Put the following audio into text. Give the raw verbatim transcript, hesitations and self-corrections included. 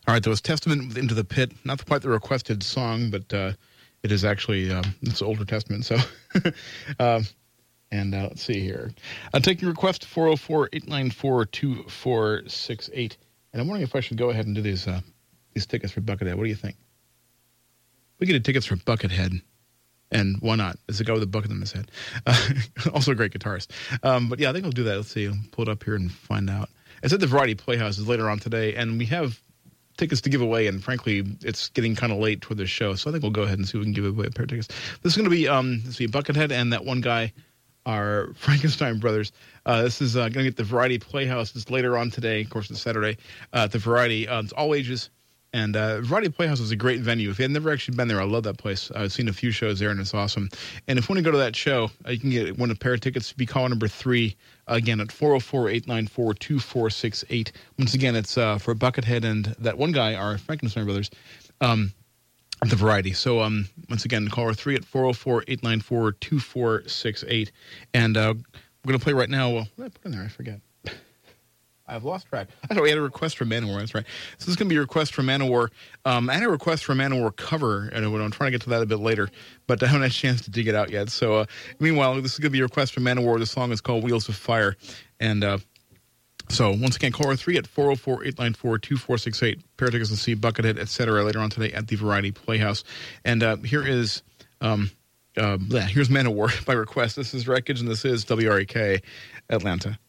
All right, that was Testament Into the Pit. Not quite the requested song, but uh, it is actually, um, it's Older Testament. So, um, and uh, let's see here. I'm taking request four oh four, eight nine four, two four six eight. And I'm wondering if I should go ahead and do these uh, these tickets for Buckethead. What do you think? We get tickets for Buckethead. And why not? It's a guy with a bucket in his head. Uh, also a great guitarist. Um, but yeah, I think I'll do that. Let's see. I'll pull it up here and find out. It's at the Variety Playhouse later on today, and we have tickets to give away, and frankly, it's getting kind of late for the show, so I think we'll go ahead and see if we can give away a pair of tickets. This is going to be, um, this will be Buckethead and that one guy, our Frankenstein brothers. Uh, this is uh, going to get the Variety Playhouse. It's later on today, of course, it's Saturday, uh, at the Variety. Uh, it's all ages, and uh, Variety Playhouse is a great venue. If you had never actually been there, I love that place. I've seen a few shows there, and it's awesome. And if you want to go to that show, uh, you can get one a pair of tickets. Be caller number three, uh, again, at four oh four, eight nine four, two four six eight. Once again, it's uh, for Buckethead and that one guy, our Frankenstein brothers, um, at the Variety. So um, once again, caller three at four oh four, eight nine four, two four six eight. And uh, we're going to play right now. Well, what did I put in there? I forget. I've lost track. I thought we had a request from Manowar. That's right. So this is going to be a request from Manowar. Um, I had a request from Manowar cover, and I'm trying to get to that a bit later, but I haven't had a chance to dig it out yet. So uh, meanwhile, this is going to be a request from Manowar. The song is called Wheels of Fire. And uh, so once again, caller three at four oh four, eight nine four, two four six eight. Pair of tickets to see Buckethead, et cetera later on today at the Variety Playhouse. And uh, here is... Um, uh, here's Manowar by request. This is Wreckage, and this is W R A K Atlanta.